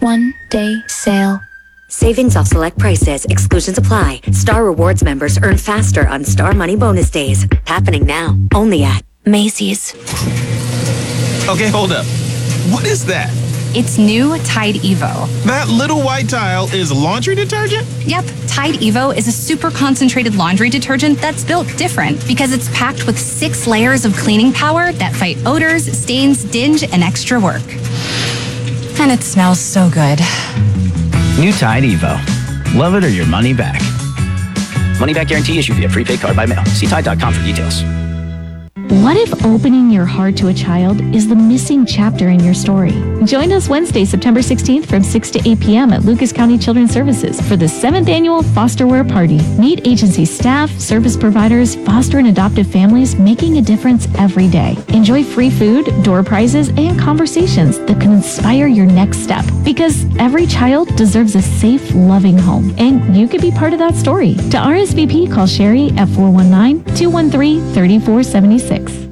One-day sale. Savings off select prices. Exclusions apply. Star Rewards members earn faster on Star Money Bonus Days. Happening now. Only at Macy's. Okay, hold up. What is that? It's new Tide Evo. That little white tile is laundry detergent? Yep, Tide Evo is a super concentrated laundry detergent that's built different because it's packed with 6 layers of cleaning power that fight odors, stains, dinge, and extra work. And it smells so good. New Tide Evo. Love it or your money back. Money back guarantee issued via prepaid card by mail. See Tide.com for details. What if opening your heart to a child is the missing chapter in your story? Join us Wednesday, September 16th from 6 to 8 p.m. at Lucas County Children's Services for the 7th Annual Fosterware Party. Meet agency staff, service providers, foster and adoptive families making a difference every day. Enjoy free food, door prizes, and conversations that can inspire your next step. Because every child deserves a safe, loving home. And you could be part of that story. To RSVP, call Sherry at 419-213-3476.